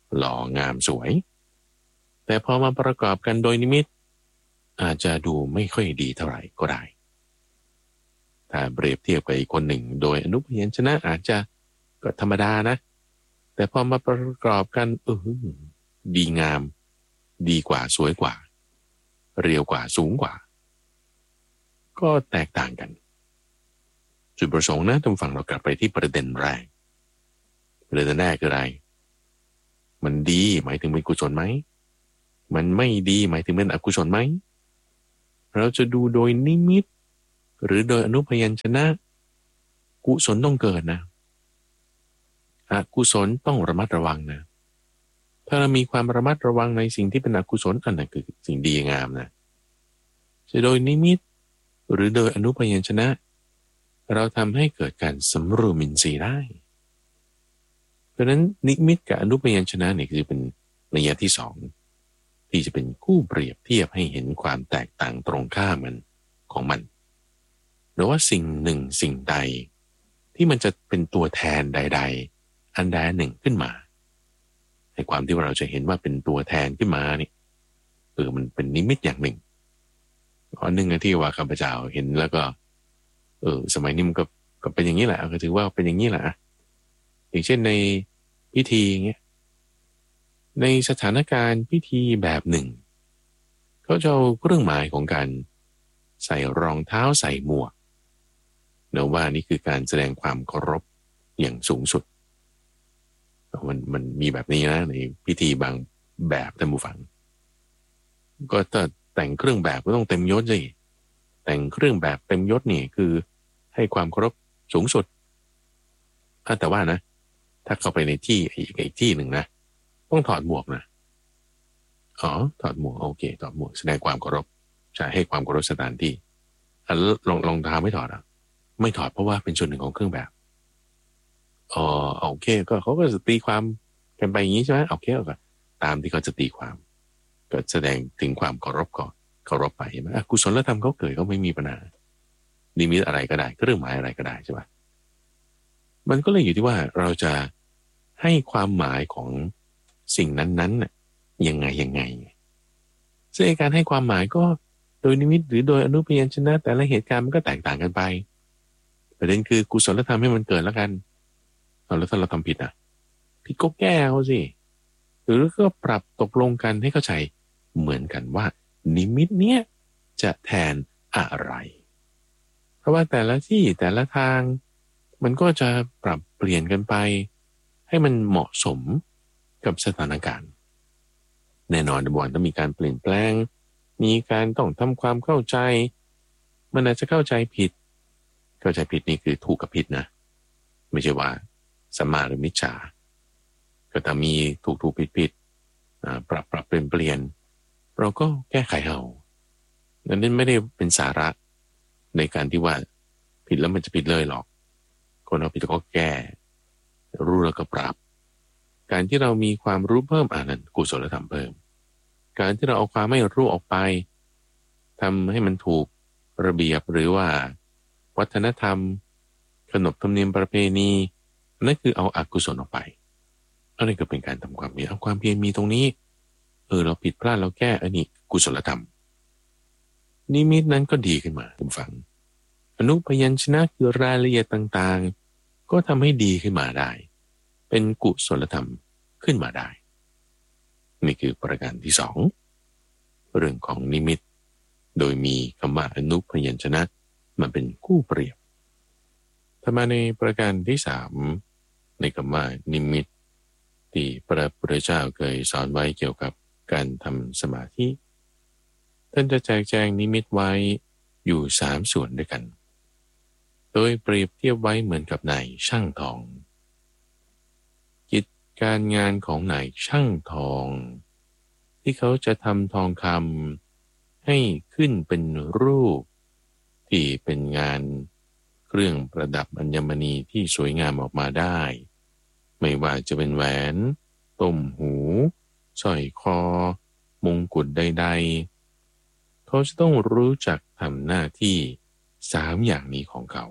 หล่องามสวยแต่พอมาประกอบกันโดยนิมิตอาจจะดูไม่ค่อยดีเท่าไหร่ก็ได้ถ้าเปรียบเทียบกับอีกคนหนึ่งโดยอนุพยัญชนะอาจจะก็ธรรมดานะแต่พอมาประกอบกันเออดีงามดีกว่าสวยกว่าเรียวกว่าสูงกว่าก็แตกต่างกันจุดประสงค์นะต้องฟังเรากลับไปที่ประเด็นแรกประเด็นแรกคืออะไรมันดีหมายถึงเป็นกุศลไหมมันไม่ดีหมายถึงเป็นอกุศลไหมเราจะดูโดยนิมิตหรือโดยอนุพยัญชนะกุศลต้องเกิดนะอกุศลต้องระมัดระวังนะถ้าเรามีความระมัดระวังในสิ่งที่เป็นอกุศลอันนั้นคือสิ่งดีงามนะจะโดยนิมิตหรือโดยอนุพยัญชนะเราทำให้เกิดการสำรวมอินทรีย์ได้เพราะฉะนั้นนิมิตกับอนุพยัญชนะนี่คือเป็นนัยยะที่สองที่จะเป็นคู่เปรียบเทียบให้เห็นความแตกต่างตรงข้ามมันของมันหรือว่าสิ่งหนึ่งสิ่งใดที่มันจะเป็นตัวแทนใดๆอันใดหนึ่งขึ้นมาในความที่เราจะเห็นว่าเป็นตัวแทนขึ้นมานี่เออมันเป็นนิมิตอย่างหนึ่งอันหนึ่งที่ว่าข้าพเจ้าเห็นแล้วก็เออสมัยนี้มันก็ก็เป็นอย่างนี้แหละก็ถือว่าเป็นอย่างนี้แหละอย่างเช่นในพิธีเงี้ยในสถานการณ์พิธีแบบหนึ่งเขาจะเอาเครื่องหมายของการใส่รองเท้าใส่หมวกเนื่องว่านี่คือการแสดงความเคารพอย่างสูงสุดมันมันมีแบบนี้นะในพิธีบางแบบท่านผู้ฟังก็ถ้าแต่งเครื่องแบบก็ต้องเต็มยศสิแต่งเครื่องแบบเต็มยศนี่คือให้ความเคารพสูงสุดแต่ว่านะถ้าเข้าไปในที่อีกอีกที่หนึ่งนะต้องถอดหมวกนะอ๋อถอดหมวกโอเคถอดหมวกแสดงความเคารพใช้ให้ความเคารพสถานที่อ่ะลองลองเท้าไม่ถอดอ่ะไม่ถอดเพราะว่าเป็นส่วนหนึ่งของเครื่องแบบอ๋อโอเคก็เขาก็จะตีความกันไปอย่างนี้ใช่ไหมโอเคก็ตามที่เขาจะตีความก็แสดงถึงความเคารพก่อนเคารพไปใช่ไหมกุศลธรรมเขาเกิดเขาไม่มีปัญหานิมิตอะไรก็ได้เครื่องหมายอะไรก็ได้ใช่ไหมมันก็เลยอยู่ที่ว่าเราจะให้ความหมายของสิ่งนั้นๆน่ะยังไงยังไงซึ่งการให้ความหมายก็โดยนิมิตหรือโดยอนุพยัญชนะแต่ละเหตุการณ์มันก็แตกต่างกันไปประเด็นคือกุศลธรรมให้มันเกิดแล้วกันเอาแล้วถ้าเราทำผิดอ่ะผิดก็แก้เอาสิหรือก็ปรับตกลงกันให้เข้าใจเหมือนกันว่านิมิตเนี้ยจะแทนอะไรเพราะว่าแต่ละที่แต่ละทางมันก็จะปรับเปลี่ยนกันไปให้มันเหมาะสมกับสถานการณ์แน่นอนบ่อนต้องมีการเปลี่ยนแปลงมีการต้องทำความเข้าใจมันอาจจะเข้าใจผิดเข้าใจผิดนี่คือถูกกับผิดนะไม่ใช่ว่าสัมมาหรือมิจฉาก็ถ้ามีถูกถูกผิดผิดปรับปรับเปลี่ยนเปลี่ยนเราก็แก้ไขเอานั่นไม่ได้เป็นสาระในการที่ว่าผิดแล้วมันจะผิดเลยหรอกคนเราผิดก็แก้รู้แล้วก็ปรับการที่เรามีความรู้เพิ่มอ่านั้นกุศลธรรมเพิ่มการที่เราเอาความไม่รู้ออกไปทำให้มันถูกระเบียบหรือว่าวัฒนธรรมขนบธรรมเนียมประเพณีนั่นคือเอาอกุศลออกไปอันนี้ก็เป็นการทำความเพียรเอาความเพียรมีตรงนี้เออเราผิดพลาดเราแก้อันนี้กุศลธรรมนิมิตนั้นก็ดีขึ้นมาคุณฟังอนุพยัญชนะคือรายละเอียดต่างๆก็ทำให้ดีขึ้นมาได้เป็นกุศลธรรมขึ้นมาได้นี่คือประการที่สองเรื่องของนิมิตโดยมีคำว่าอนุพยัญชนะมันเป็นคู่เปรียบถ้ามาในประการที่สามในคำว่านิมิตที่พระพุทธเจ้าเคยสอนไว้เกี่ยวกับการทำสมาธิท่านจะแจกแจงนิมิตไว้อยู่สามส่วนด้วยกันโดยเปรียบเทียบไว้เหมือนกับนายช่างทองกิจการงานของนายช่างทองที่เขาจะทำทองคำให้ขึ้นเป็นรูปที่เป็นงานเครื่องประดับอัญมณีที่สวยงามออกมาได้ไม่ว่าจะเป็นแหวนต้มหูสร้อยคอมงกุฎใดๆเขาจะต้องรู้จักทำหน้าที่สามอย่างนี้ของเขา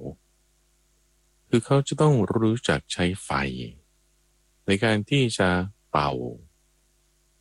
คือเขาจะต้องรู้จักใช้ไฟในการที่จะเป่า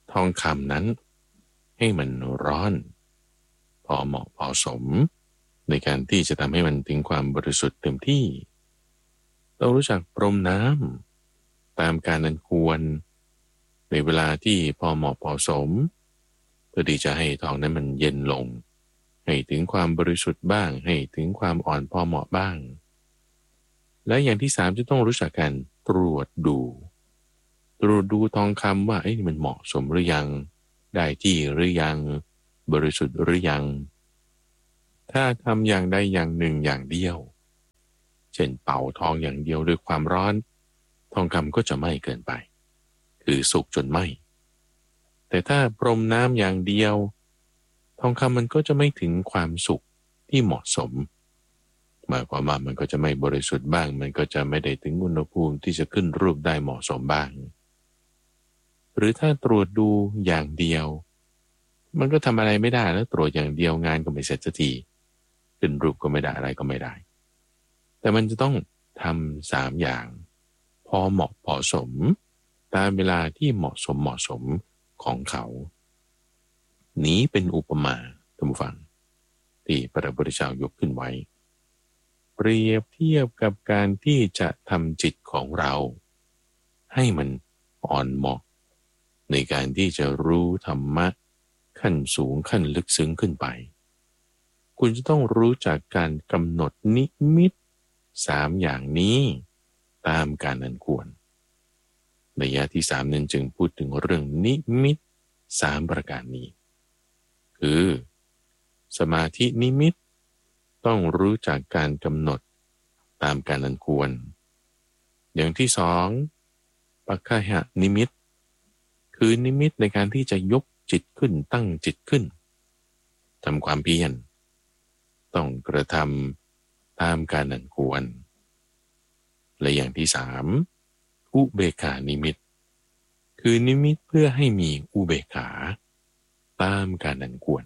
ทองคำนั้นให้มันร้อนพอเหมาะพอสมในการที่จะทำให้มันถึงความบริสุทธิ์เต็มที่ต้องรู้จักพรมน้ำตามการอันควรในเวลาที่พอเหมาะพอสมเพื่อที่จะให้ทองนั้นมันเย็นลงให้ถึงความบริสุทธิ์บ้างให้ถึงความอ่อนพอเหมาะบ้างและอย่างที่สามจะต้องรู้จักการตรวจดูตรวจดูทองคำว่าเอ้ยมันเหมาะสมหรือยังได้ที่หรือยังบริสุทธิ์หรือยังถ้าทำอย่างใดอย่างหนึ่งอย่างเดียวเช่นเป่าทองอย่างเดียวด้วยความร้อนทองคำก็จะไหม้เกินไปคือสุกจนไหม้แต่ถ้าพรมน้ำอย่างเดียวทองคำมันก็จะไม่ถึงความสุกที่เหมาะสมหมายความว่ามันก็จะไม่บริสุทธิ์บ้างมันก็จะไม่ได้ถึงอุณหภูมิที่จะขึ้นรูปได้เหมาะสมบ้างหรือถ้าตรวจดูอย่างเดียวมันก็ทำอะไรไม่ได้แล้วตรวจอย่างเดียวงานก็ไม่เสร็จสักทีขึ้นรูปก็ไม่ได้อะไรก็ไม่ได้แต่มันจะต้องทำสามอย่างพอเหมาะพอสมตามเวลาที่เหมาะสมเหมาะสมของเขานี้เป็นอุปมาท่านผู้ฟังที่พระพุทธเจ้ายกขึ้นไว้เปรียบเทียบกับการที่จะทำจิตของเราให้มันอ่อนเหมาะในการที่จะรู้ธรรมะขั้นสูงขั้นลึกซึ้งขึ้นไปคุณจะต้องรู้จักการกำหนดนิมิตสามอย่างนี้ตามการอันควรในยะที่สามนั้นจึงพูดถึงเรื่องนิมิตสามประการนี้คือสมาธินิมิตต้องรู้จักการกำหนดตามการอันควรอย่างที่สองปัคคหะนิมิตคือนิมิตในการที่จะยกจิตขึ้นตั้งจิตขึ้นทำความเพียรต้องกระทำตามการอันควรและอย่างที่สามอุเบกขานิมิตคือนิมิตเพื่อให้มีอุเบกขาตามการอันควร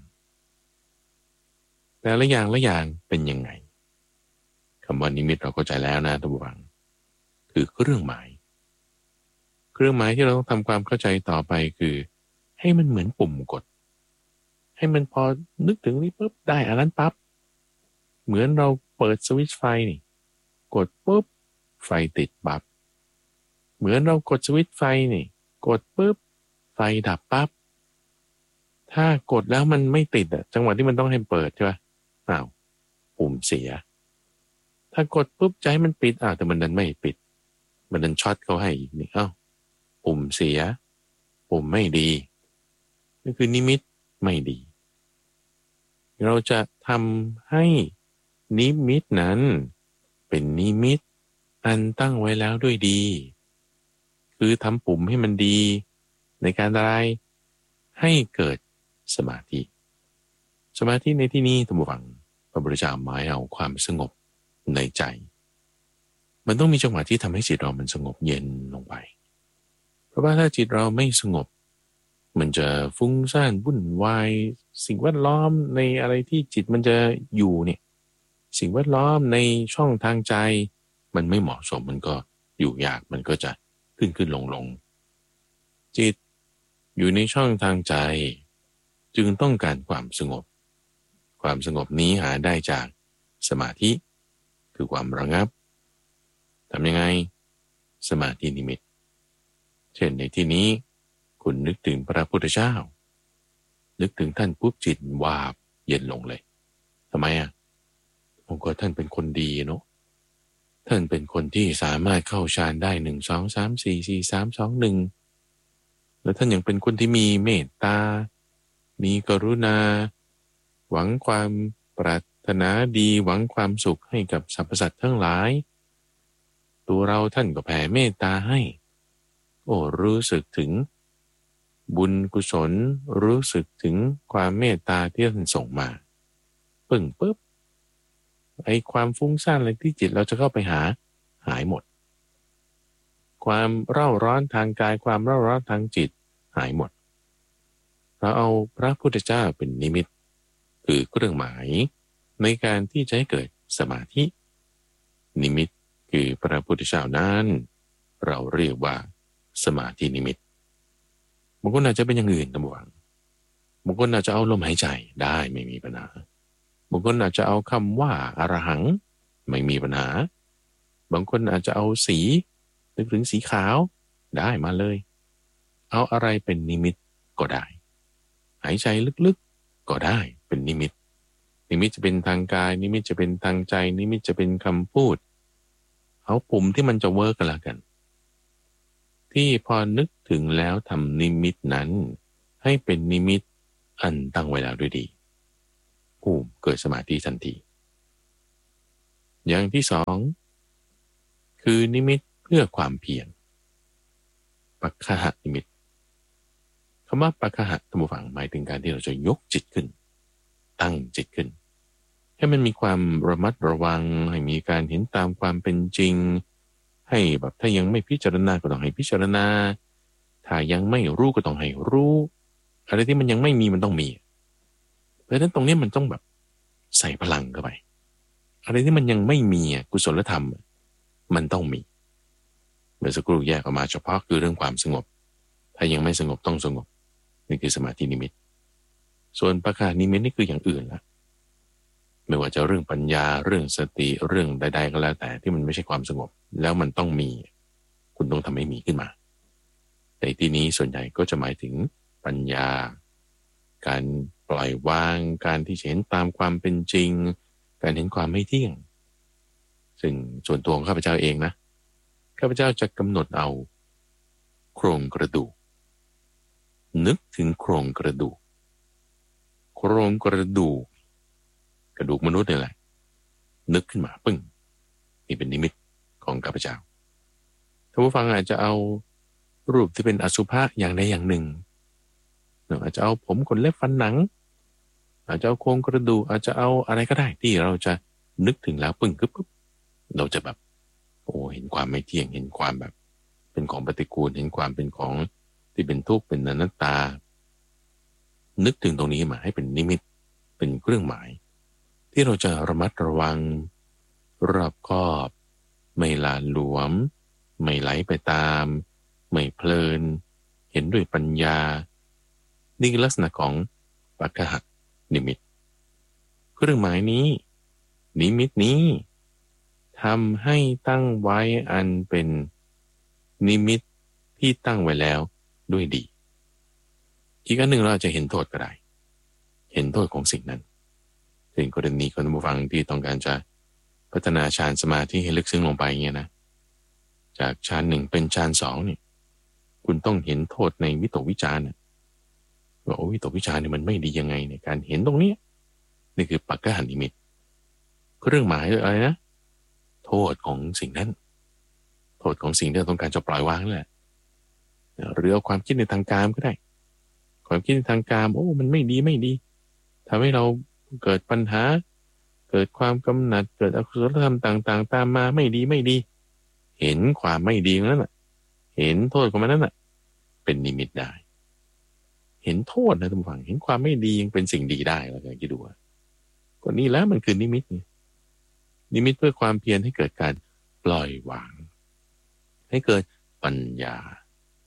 แต่ละอย่างละอย่างเป็นยังไงคำว่านิมิตเราเข้าใจแล้วนะท่านผู้ฟังคือเครื่องหมายเครื่องหมายที่เราต้องทำความเข้าใจต่อไปคือให้มันเหมือนปุ่มกดให้มันพอนึกถึงนี่ปุ๊บได้อันนั้นปั๊บเหมือนเราเปิดสวิตช์ไฟนี่กดปุ๊บไฟติดปั๊บเหมือนเรากดสวิตช์ไฟนี่กดปุ๊บไฟดับปั๊บถ้ากดแล้วมันไม่ติดอะจังหวะที่มันต้องให้เปิดใช่ป่ะอ้าวปุ่มเสียถ้ากดปุ๊บใจมันปิดอ้าวแต่มันดันไม่ปิดมันดันช็อตเขาให้อีกนี่อ้าวปุ่มเสียปุ่มไม่ดีนี่คือนิมิตไม่ดีเราจะทำให้นิมิตนั้นเป็นนิมิตอันตั้งไว้แล้วด้วยดีคือทำปุ่มให้มันดีในการอะไรให้เกิดสมาธิสมาธิในที่นี้ท่านผู้ฟังพระพุทธเจ้าหมายเอาความสงบในใจมันต้องมีจังหวะที่ทำให้จิตเรามันสงบเย็นลงไปเพราะว่าถ้าจิตเราไม่สงบมันจะฟุ้งซ่านวุ่นวายสิ่งแวดล้อมในอะไรที่จิตมันจะอยู่เนี่ยสิ่งแวดล้อมในช่องทางใจมันไม่เหมาะสมมันก็อยู่ยากมันก็จะขึ้นขึ้นลงลงจิตอยู่ในช่องทางใจจึงต้องการความสงบความสงบนี้หาได้จากสมาธิคือความระงับทำยังไงสมาธินิมิตเช่นในที่นี้คุณนึกถึงพระพุทธเจ้านึกถึงท่านปุ๊บจิตวาบเย็นลงเลยทำไมอ่ะผมก็ท่านเป็นคนดีเนาะท่านเป็นคนที่สามารถเข้าฌานได้หนึ่งสองสามสี่สี่สามสองหนึ่งแล้วท่านยังเป็นคนที่มีเมตตามีกรุณาหวังความปรารถนาดีหวังความสุขให้กับสรรพสัตว์ทั้งหลายตัวเราท่านก็แผ่เมตตาให้โอ้รู้สึกถึงบุญกุศลรู้สึกถึงความเมตตาที่ท่านส่งมาปึ้งปุ๊บไอ้ความฟุ้งซ่านอะไรที่จิตเราจะเข้าไปหาหายหมดความเร่าร้อนทางกายความเร่าร้อนทางจิตหายหมดเราเอาพระพุทธเจ้าเป็นนิมิตคือเครื่องหมายในการที่จะให้เกิดสมาธินิมิตคือพระพุทธเจ้านั้นเราเรียกว่าสมาธินิมิตบางคนอาจจะเป็นอย่างอื่นตามหวังบางคนอาจจะเอาลมหายใจได้ไม่มีปัญหาบางคนอาจจะเอาคำว่าอรหังไม่มีปัญหาบางคนอาจจะเอาสีนึกถึงสีขาวได้มาเลยเอาอะไรเป็นนิมิตก็ได้หายใจลึกๆก็ได้เป็นนิมิตนิมิตจะเป็นทางกายนิมิตจะเป็นทางใจนิมิตจะเป็นคำพูดเอาปุ่มที่มันจะเวิร์กกันละกันที่พอนึกถึงแล้วทำนิมิตนั้นให้เป็นนิมิตอันตั้งไว้แล้วด้วยดีผู้เกิดสมาธิทันทีอย่างที่สองคือนิมิตเพื่อความเพียรปัคหนิมิตคำว่าปัคหะธรรมฝังหมายถึงการที่เราจะยกจิตขึ้นตั้งจิตขึ้นให้มันมีความระมัดระวังให้มีการเห็นตามความเป็นจริงให้แบบถ้ายังไม่พิจารณาก็ต้องให้พิจารณาถ้ายังไม่รู้ก็ต้องให้รู้อะไรที่มันยังไม่มีมันต้องมีเพราะฉะนั้นตรงนี้มันต้องแบบใส่พลังเข้าไปอะไรที่มันยังไม่มีกุศลธรรมมันต้องมีเมื่อสักครู่แยกออกมาเฉพาะคือเรื่องความสงบถ้ายังไม่สงบต้องสงบนี่คือสมาธินิมิตส่วนปัคหนิมิตนี่คืออย่างอื่นละไม่ว่าจะเรื่องปัญญาเรื่องสติเรื่องใดๆก็แล้วแต่ที่มันไม่ใช่ความสงบแล้วมันต้องมีคุณต้องทำให้มีขึ้นมาในที่นี้ส่วนใหญ่ก็จะหมายถึงปัญญาการปล่อยวางการที่เห็นตามความเป็นจริงการเห็นความไม่เที่ยงซึ่งส่วนตัวของข้าพเจ้าเองนะข้าพเจ้าจะกำหนดเอาโครงกระดูกนึกถึงโครงกระดูกโครงกระดูกกระดูกมนุษย์นี่แหละนึกขึ้นมาปึ้งนี่เป็นนิมิตของข้าพเจ้าท่านผู้ฟังอาจจะเอารูปที่เป็นอสุภะอย่างใดอย่างหนึ่งอาจจะเอาผมขนเล็บฟันหนังอาจจะเอาโครงกระดูกอาจจะเอาอะไรก็ได้ที่เราจะนึกถึงแล้วปึ้งกึ๊บปุ๊บเราจะแบบโอ้เห็นความไม่เที่ยงเห็นความแบบเป็นของปฏิกูลเห็นความเป็นของที่เป็นทุกข์เป็นอนัตตานึกถึงตรงนี้มาให้เป็นนิมิตเป็นเครื่องหมายที่เราจะระมัดระวังรอบคอบไม่หลาหลวมไม่ไหลไปตามไม่เพลินเห็นด้วยปัญญานี่คือลักษณะของปัคหนิมิตเครื่องหมายนี้นิมิตนี้ทำให้ตั้งไว้อันเป็นนิมิตที่ตั้งไว้แล้วด้วยดีอีกอันหนึ่งเราจะเห็นโทษก็ได้เห็นโทษของสิ่งนั้นเป็นกรณีคนผู้ฟังที่ต้องการจะพัฒนาฌานสมาธิให้ลึกซึ้งลงไปเงี้ยนะจากฌานหนึ่งเป็นฌานสองเนี่ยคุณต้องเห็นโทษในวิตกวิจารณ์ว่าโอ้วิตกวิจารณ์เนี่ยมันไม่ดียังไงในการเห็นตรงนี้นี่คือปัคหนิมิตเรื่องหมายอะไรนะโทษของสิ่งนั้นโทษของสิ่งที่เราต้องการจะปล่อยวางแหละหรือเอาความคิดในทางกามก็ได้ความคิดในทางกามโอ้มันไม่ดีไม่ดีทำให้เราเกิดปัญหาเกิดความกำหนัดเกิดอกุศลธรรมต่างๆตามมาไม่ดีไม่ดีเห็นความไม่ดีนั้นน่ะเห็นโทษของมันนั้นน่ะเป็นนิมิตได้เห็นโทษนะท่านผู้ฟังเห็นความไม่ดียังเป็นสิ่งดีได้แล้วกันคิดดูว่าก็นี่แล้วมันคือนิมิตไงนิมิตเพื่อความเพียรให้เกิดการปล่อยวางให้เกิดปัญญา